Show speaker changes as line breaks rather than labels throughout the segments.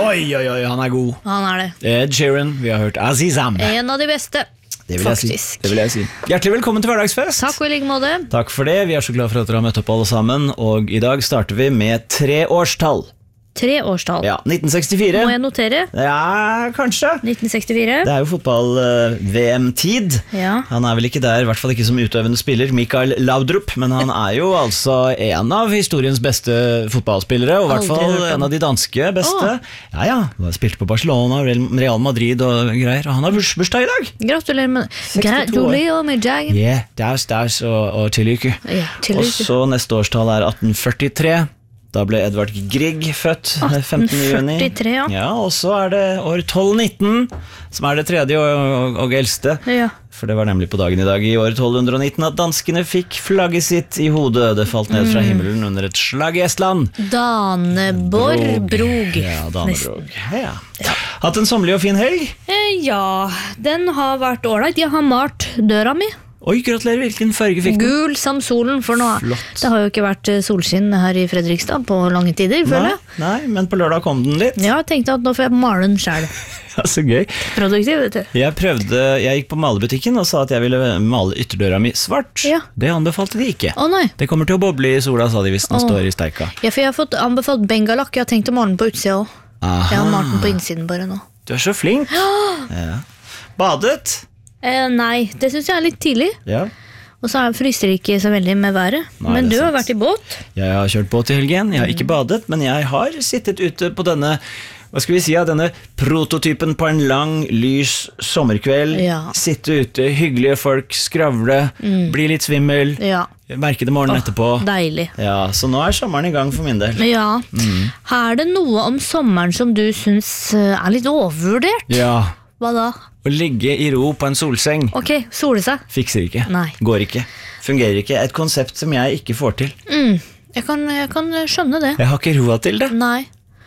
Oi, han god.
Han det.
Ed Sheeran, vi har hørt Azizam.
En av de beste.
Det vil jeg si. Hjertelig velkommen til hverdagsfest.
Takk og I like måte.
Takk for det, vi så glad for at dere har møtt opp alle sammen. Og I dag starter vi med 3 årstall.
3 årstall.
Ja, 1964.
Må jeg notere?
Ja, kanskje.
1964.
Det jo fotball-VM-tid.
Ja.
Han vel ikke der, I hvert fall ikke som utøvende spiller, Mikael Laudrup, men han jo altså en av historiens beste fotballspillere, og I hvert fall en av de danske beste. Ja, han spilte på Barcelona, Real Madrid og greier, og han har bursdag I dag.
Gratulerer med dagen.
Ja, stas og tillykke.
Ja,
og så neste årstall 1843. Da ble Edvard Grieg født 15. juni.
1843, ja.
Ja, og så det år 1219, som det tredje og eldste.
Ja.
For det var nemlig på dagen I dag, I år 1219, at danskene fikk flagget sitt I hodet. Det falt ned fra himmelen under et slag I Estland.
Daneborg.
Ja, Daneborg. Ja. Hatt en sommerlig og fin helg?
Ja, den har vært ordentlig. Jeg har malt døra mi.
Oi, gratulerer, hvilken farge fikk du?
Gul som solen, for nå det har jo ikke vært solskinn her I Fredrikstad på lange tider, føler jeg.
Nei, men på lørdag kom den litt.
Ja, jeg tenkte at nå får jeg male den selv.
Ja, så gøy.
Produktiv, vet du.
Jeg gikk på malebutikken og sa at jeg ville male ytterdøra mi svart.
Ja.
Det anbefalte de ikke.
Nei.
Det kommer til å boble I sola, sa de hvis den står I steika.
Ja, for jeg har fått anbefalt bengalakk. Jeg har tenkt å male den på utsida også. Jeg har malt den på innsiden bare nå.
Du så flink. Ja. Badet?
Nei, det synes jeg litt tidlig.
Ja.
Og så fryser det ikke så veldig med været.
Nei,
men du har
sant.
vært I båt?
Jeg har kjørt båt I helgen. Jeg har ikke badet, men jeg har sittet ute på denne, hva skal vi si, denne prototypen på en lang, lys sommerkveld.
Ja.
Sitte ute, hyggelige folk, skravle, bli litt svimmel, merke det morgenen etterpå.
Deilig.
Ja, så nå sommeren I gang for min del.
Ja. Her det noe om sommeren som du synes litt overvurdert?
Ja.
Hva da?
Å ligge I ro på en solseng.
Ok, sole seg.
Fikser ikke.
Nei.
Går ikke. Fungerer ikke. Et konsept som jeg ikke får til.
Jeg kan skjønne det.
Jeg har ikke roa til det.
Nei.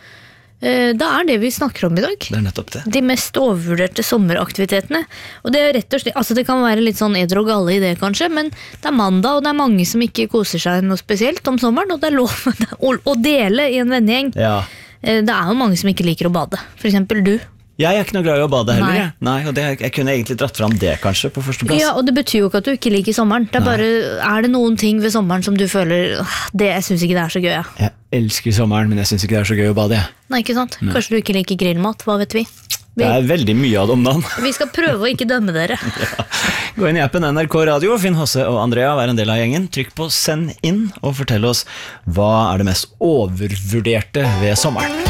Det det vi snakker om I dag.
Det nettopp det.
De mest overvurderte sommeraktivitetene. Og det rett og slett, altså det kan være litt sånn edder og galle I det kanskje, men det mandag, og det mange som ikke koser seg noe spesielt om sommeren, og det lov å dele I en vennegjeng.
Ja.
Det jo mange som ikke liker å bade. For eksempel du.
Jeg ikke noe glad I å bade heller. Nei, og jeg kunne egentlig dratt fram det kanskje på første plass.
Ja, og det betyr jo ikke at du ikke liker sommeren. Det bare, det noen ting ved sommeren som du føler, jeg synes ikke det så gøy.
Jeg elsker sommeren, men jeg synes ikke det så gøy å bade.
Nei, ikke sant? Kanskje du ikke liker grillmat, hva vet vi?
Det veldig mye av det om dagen.
Vi skal prøve å ikke dømme dere.
Ja. Gå inn I appen NRK Radio, finn Hasse og Andrea, vær en del av gjengen. Trykk på send inn og fortell oss hva det mest overvurderte ved sommeren.